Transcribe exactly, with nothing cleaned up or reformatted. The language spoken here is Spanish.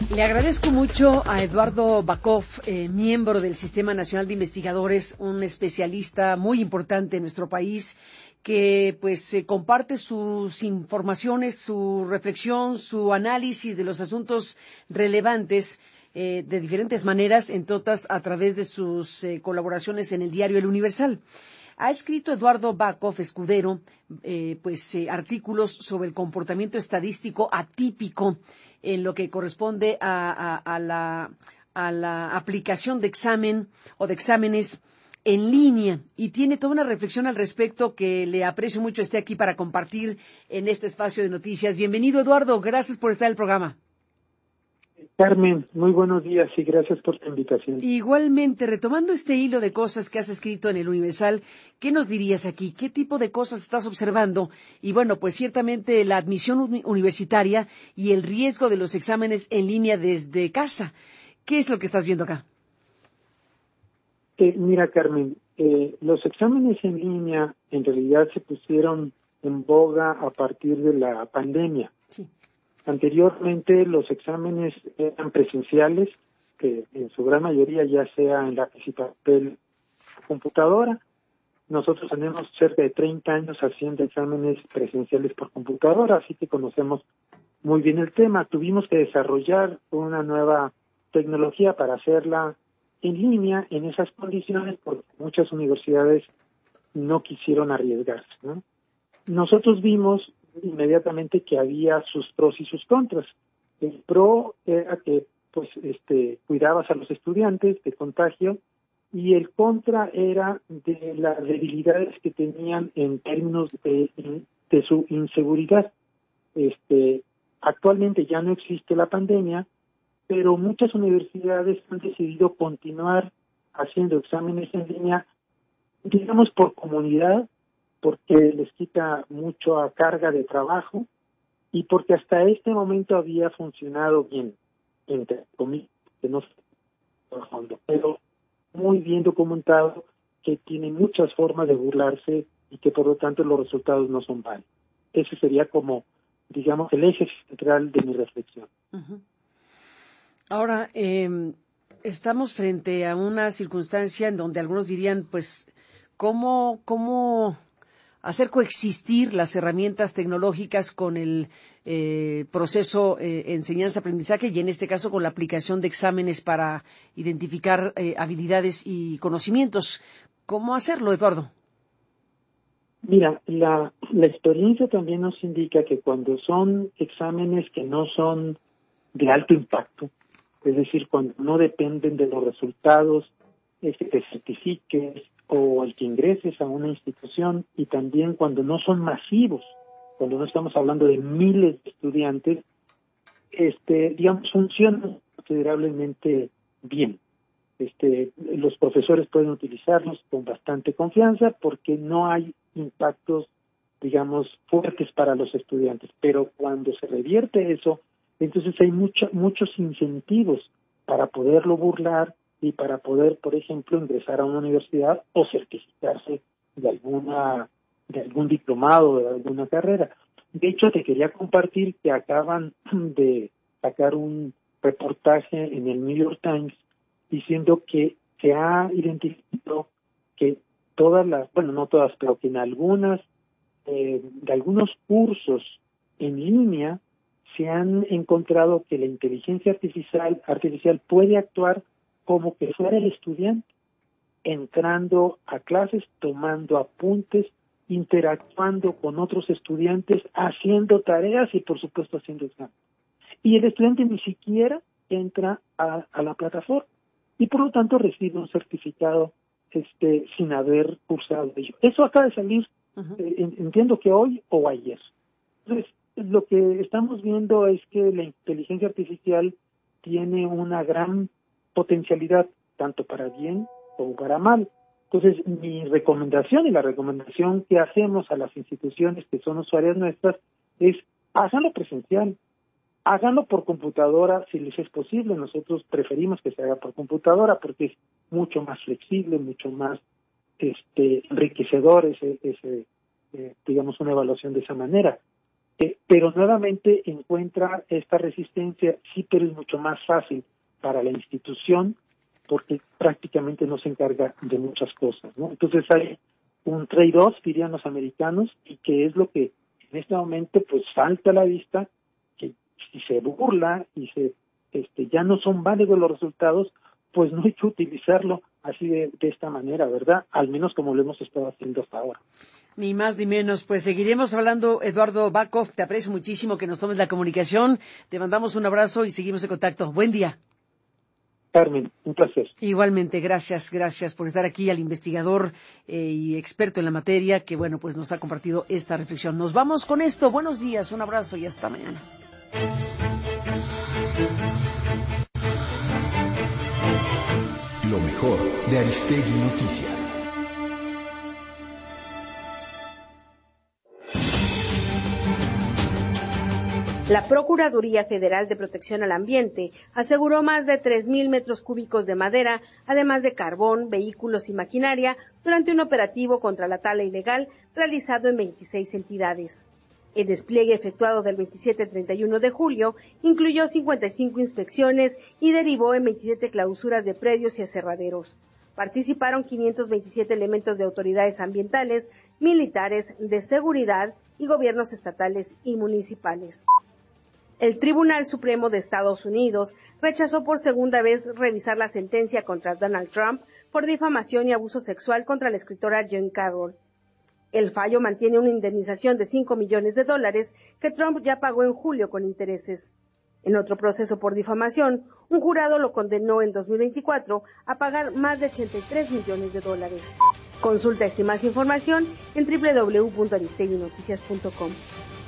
Le agradezco mucho a Eduardo Bakov, eh, miembro del Sistema Nacional de Investigadores, un especialista muy importante en nuestro país, que pues eh, comparte sus informaciones, su reflexión, su análisis de los asuntos relevantes eh, de diferentes maneras, en todas a través de sus eh, colaboraciones en el diario El Universal. Ha escrito Eduardo Bakov Escudero eh, pues eh, artículos sobre el comportamiento estadístico atípico en lo que corresponde a, a, a, la, a la aplicación de examen o de exámenes en línea, y tiene toda una reflexión al respecto que le aprecio mucho esté aquí para compartir en este espacio de noticias. Bienvenido, Eduardo, gracias por estar en el programa. Carmen, muy buenos días y gracias por tu invitación. Igualmente, retomando este hilo de cosas que has escrito en El Universal, ¿qué nos dirías aquí? ¿Qué tipo de cosas estás observando? Y bueno, pues ciertamente la admisión uni- universitaria y el riesgo de los exámenes en línea desde casa. ¿Qué es lo que estás viendo acá? Eh, mira, Carmen, eh, los exámenes en línea en realidad se pusieron en boga a partir de la pandemia. Sí. Anteriormente los exámenes eran presenciales, que en su gran mayoría ya sea en lápiz y papel o computadora. Nosotros tenemos cerca de treinta años haciendo exámenes presenciales por computadora, así que conocemos muy bien el tema. Tuvimos que desarrollar una nueva tecnología para hacerla en línea en esas condiciones porque muchas universidades no quisieron arriesgarse, ¿no? Nosotros vimos inmediatamente que había sus pros y sus contras. El pro era que pues este cuidabas a los estudiantes de contagio, y el contra era de las debilidades que tenían en términos de, de su inseguridad. Este actualmente ya no existe la pandemia, pero muchas universidades han decidido continuar haciendo exámenes en línea, digamos por comunidad, porque les quita mucho a carga de trabajo y porque hasta este momento había funcionado bien, entre comillas, que no trabajando, pero muy bien documentado, que tiene muchas formas de burlarse y que por lo tanto los resultados no son válidos. Ese sería como, digamos, el eje central de mi reflexión. Uh-huh. Ahora, eh, estamos frente a una circunstancia en donde algunos dirían, pues, ¿cómo, cómo hacer coexistir las herramientas tecnológicas con el eh, proceso eh, enseñanza-aprendizaje y en este caso con la aplicación de exámenes para identificar eh, habilidades y conocimientos? ¿Cómo hacerlo, Eduardo? Mira, la, la experiencia también nos indica que cuando son exámenes que no son de alto impacto, es decir, cuando no dependen de los resultados es que te certifiques o el que ingreses a una institución, y también cuando no son masivos, cuando no estamos hablando de miles de estudiantes, este, digamos, funcionan considerablemente bien. Este, los profesores pueden utilizarlos con bastante confianza porque no hay impactos, digamos, fuertes para los estudiantes. Pero cuando se revierte eso, entonces hay mucho, muchos incentivos para poderlo burlar y para poder, por ejemplo, ingresar a una universidad o certificarse de alguna, de algún diplomado, de alguna carrera. De hecho, te quería compartir que acaban de sacar un reportaje en el New York Times diciendo que se ha identificado que todas las, bueno, no todas, pero que en algunas, eh, de algunos cursos en línea se han encontrado que la inteligencia artificial, artificial puede actuar como que fuera el estudiante, entrando a clases, tomando apuntes, interactuando con otros estudiantes, haciendo tareas y, por supuesto, haciendo exámenes. Y el estudiante ni siquiera entra a, a la plataforma y, por lo tanto, recibe un certificado este, sin haber cursado ello. Eso acaba de salir, uh-huh. eh, entiendo que hoy o ayer. Entonces, lo que estamos viendo es que la inteligencia artificial tiene una gran potencialidad, tanto para bien como para mal. Entonces, mi recomendación y la recomendación que hacemos a las instituciones que son usuarias nuestras es háganlo presencial, háganlo por computadora si les es posible. Nosotros preferimos que se haga por computadora porque es mucho más flexible, mucho más este enriquecedor ese, ese eh, digamos, una evaluación de esa manera. Eh, pero nuevamente encuentra esta resistencia, sí, pero es mucho más fácil para la institución porque prácticamente no se encarga de muchas cosas, ¿no? Entonces hay un trade-off, dirían los americanos, y que es lo que en este momento pues salta a la vista, que si se burla y se este ya no son válidos los resultados, pues no hay que utilizarlo así de, de esta manera, ¿verdad? Al menos como lo hemos estado haciendo hasta ahora. Ni más ni menos, pues seguiremos hablando. Eduardo Bakov, te aprecio muchísimo que nos tomes la comunicación, te mandamos un abrazo y seguimos en contacto. Buen día. Carmen, un placer. Igualmente, gracias, gracias por estar aquí, al investigador eh, y experto en la materia que, bueno, pues nos ha compartido esta reflexión. Nos vamos con esto. Buenos días, un abrazo y hasta mañana. Lo mejor de Aristegui Noticias. La Procuraduría Federal de Protección al Ambiente aseguró más de tres mil metros cúbicos de madera, además de carbón, vehículos y maquinaria, durante un operativo contra la tala ilegal realizado en veintiséis entidades. El despliegue efectuado del veintisiete al treinta y uno de julio incluyó cincuenta y cinco inspecciones y derivó en veintisiete clausuras de predios y aserraderos. Participaron quinientos veintisiete elementos de autoridades ambientales, militares, de seguridad y gobiernos estatales y municipales. El Tribunal Supremo de Estados Unidos rechazó por segunda vez revisar la sentencia contra Donald Trump por difamación y abuso sexual contra la escritora Jean Carroll. El fallo mantiene una indemnización de cinco millones de dólares que Trump ya pagó en julio con intereses. En otro proceso por difamación, un jurado lo condenó en dos mil veinticuatro a pagar más de ochenta y tres millones de dólares. Consulta esta y más información en doble u doble u doble u punto aristegui noticias punto com.